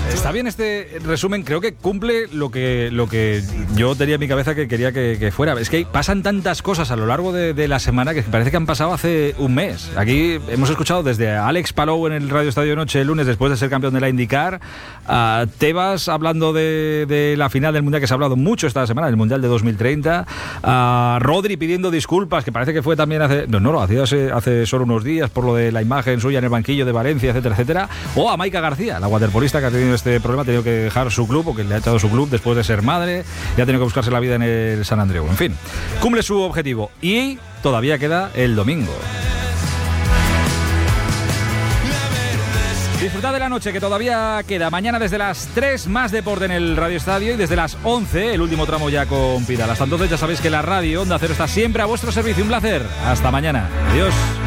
Está bien este resumen, creo que cumple lo que yo tenía en mi cabeza que quería que fuera. Es que pasan tantas cosas a lo largo de la semana que parece que han pasado hace un mes. Aquí hemos escuchado desde a Alex Palou en el Radio Estadio Noche el lunes después de ser campeón de la IndyCar, a Tebas hablando de la final del Mundial, que se ha hablado mucho esta semana, el Mundial de 2030, a Rodri pidiendo disculpas, que parece que fue también hace solo unos días por lo de la imagen suya en el banquillo de Valencia, etcétera, etcétera, o a Maika García, la waterpolista que ha tenido este problema, ha tenido que dejar su club, porque le ha echado su club después de ser madre, y ha tenido que buscarse la vida en el San Andreu. En fin, cumple su objetivo y todavía queda el domingo. Disfrutad de la noche que todavía queda. Mañana desde las 3 más deporte en el Radio Estadio y desde las 11 el último tramo ya con Pidal. Hasta entonces ya sabéis que la radio Onda Cero está siempre a vuestro servicio. Un placer. Hasta mañana. Adiós.